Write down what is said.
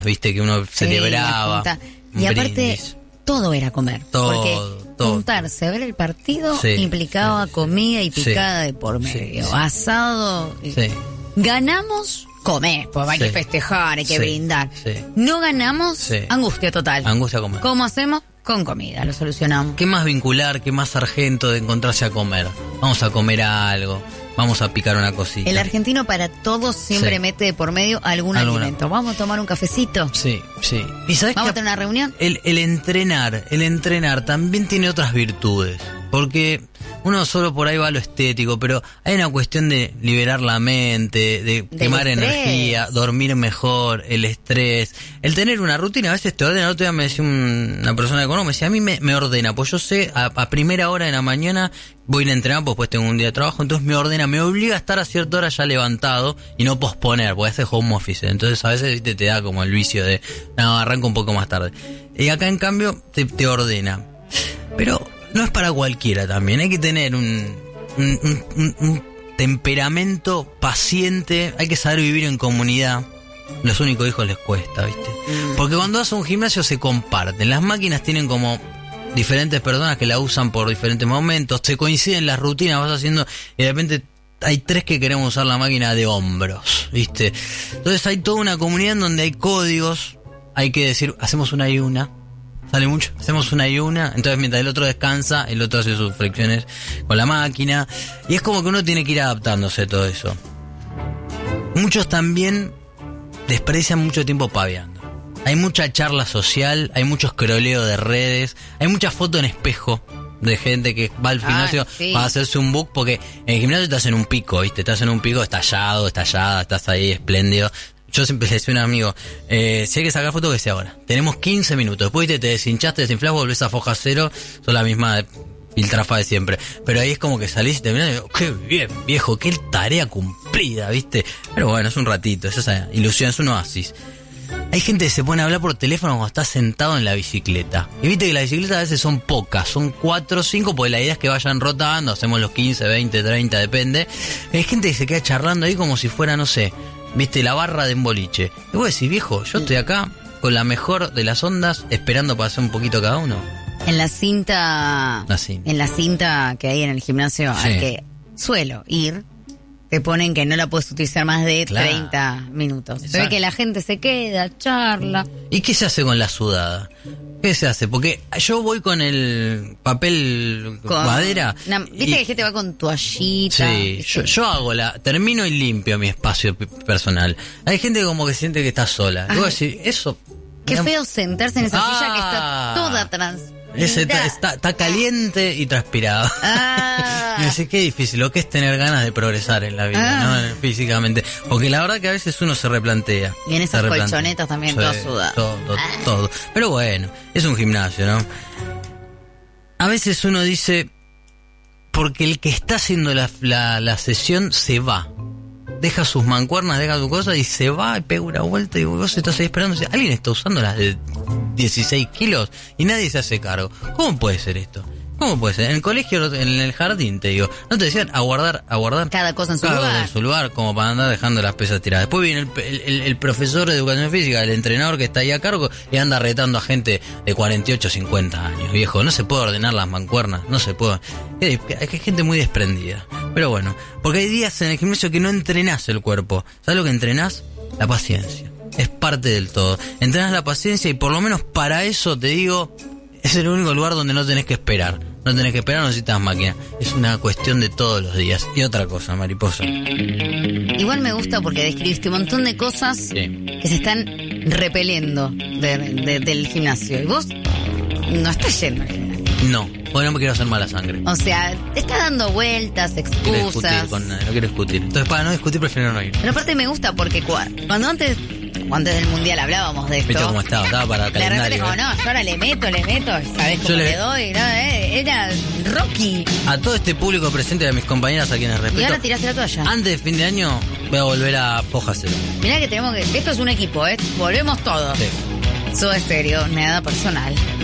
viste, que uno celebraba. Y aparte, brindis. todo era comer. Porque juntarse a ver el partido implicaba comida y picada de por medio. Asado. Ganamos, comer, pues hay que festejar, hay que brindar. No ganamos, angustia total. Angustia comer. ¿Cómo hacemos? Con comida, lo solucionamos. ¿Qué más vincular, qué más sargento de encontrarse a comer? Vamos a comer algo, vamos a picar una cosita. El argentino para todos siempre mete de por medio algún alimento. ¿Vamos a tomar un cafecito? Sí. ¿Y sabes ¿Vamos a tener una reunión? El entrenar también tiene otras virtudes. Porque uno solo por ahí va a lo estético, pero hay una cuestión de liberar la mente, de quemar energía, dormir mejor, el estrés, el tener una rutina. A veces te ordena. El otro día me decía una persona que conozco, me decía, a mí me ordena, pues yo sé, a primera hora de la mañana voy a ir a entrenar, pues después tengo un día de trabajo, entonces me ordena, me obliga a estar a cierta hora ya levantado y no posponer, porque hace home office. Entonces a veces te da como el vicio de, no, arranco un poco más tarde. Y acá en cambio te ordena. Pero no es para cualquiera también, hay que tener un temperamento paciente, hay que saber vivir en comunidad. Los únicos hijos les cuesta, ¿viste? Porque cuando vas a un gimnasio se comparten, las máquinas tienen como diferentes personas que la usan por diferentes momentos, se coinciden las rutinas, vas haciendo y de repente hay 3 que queremos usar la máquina de hombros, ¿viste? Entonces hay toda una comunidad en donde hay códigos, hay que decir, hacemos una y una. Sale mucho, hacemos una y una, entonces mientras el otro descansa, el otro hace sus flexiones con la máquina, y es como que uno tiene que ir adaptándose a todo eso. Muchos también desperdician mucho tiempo paveando. Hay mucha charla social, hay mucho escroleo de redes, hay mucha foto en espejo de gente que va al gimnasio para hacerse un book, porque en el gimnasio estás en un pico, ¿viste? Estás en un pico estallada, estás ahí espléndido. Yo siempre le decía a un amigo, si hay que sacar fotos, que sea ahora. Tenemos 15 minutos. Después te deshinchaste, desinflás, volvés a foja cero. Son la misma filtrafa de siempre. Pero ahí es como que salís y terminás y digo, qué bien, viejo, qué tarea cumplida, ¿viste? Pero bueno, es un ratito, es esa ilusión, es un oasis. Hay gente que se pone a hablar por teléfono cuando está sentado en la bicicleta. Y viste que las bicicletas a veces son pocas, son 4 o 5, porque la idea es que vayan rotando, hacemos los 15, 20, 30, depende. Hay gente que se queda charlando ahí como si fuera, no sé, viste, la barra de un boliche. Y vos decís, viejo, yo estoy acá con la mejor de las ondas, esperando para hacer un poquito cada uno. En la cinta que hay en el gimnasio al que suelo ir, te ponen que no la puedes utilizar más de 30 minutos. Se ve que la gente se queda, charla. ¿Y qué se hace con la sudada? ¿Qué se hace? Porque yo voy con el papel con madera. Viste que hay gente que va con toallita. Sí, yo hago termino y limpio mi espacio personal. Hay gente como que siente que está sola. Luego decir, eso. Qué feo sentarse en esa silla que está toda está caliente y transpirado. Y decís, qué difícil, lo que es tener ganas de progresar en la vida, ¿no? Físicamente. Porque la verdad que a veces uno se replantea. Y en esas colchonetas también todas sudadas. Todo. Pero bueno, es un gimnasio, ¿no? A veces uno dice, porque el que está haciendo la sesión se va. Deja sus mancuernas, deja su cosa y se va y pega una vuelta y vos estás ahí esperando. Alguien está usando las de 16 kilos y nadie se hace cargo. ¿Cómo puede ser esto? ¿Cómo puede ser? En el colegio, en el jardín, te digo, ¿no te decían aguardar cada cosa en su lugar? lugar. En su lugar, como para andar dejando las pesas tiradas. Después viene el profesor de educación física, el entrenador que está ahí a cargo y anda retando a gente de 48, 50 años. Viejo, no se puede ordenar las mancuernas, no se puede. Hay gente muy desprendida. Pero bueno, porque hay días en el gimnasio que no entrenás el cuerpo. ¿Sabes lo que entrenás? La paciencia. Es parte del todo. Entrenás la paciencia y por lo menos para eso te digo, es el único lugar donde no tenés que esperar. No tenés que esperar, no necesitas máquina. Es una cuestión de todos los días. Y otra cosa, mariposa. Igual me gusta porque describiste un montón de cosas que se están repeliendo del gimnasio. Y vos no estás yendo al gimnasio. No, porque no me quiero hacer mala sangre. O sea, te estás dando vueltas, excusas. No quiero discutir. Entonces, para no discutir, prefiero no ir. Pero aparte me gusta porque cuando antes del mundial hablábamos de esto. ¿Viste cómo estaba para el calendario? De repente como, no, yo ahora le meto, ¿sabés cómo le doy? No, era Rocky. A todo este público presente y a mis compañeras a quienes respeto. Y ahora tiraste la toalla. Antes de fin de año voy a volver a foja cero. Mirá que esto es un equipo, volvemos todos. Sí. Soda Stereo, nada personal.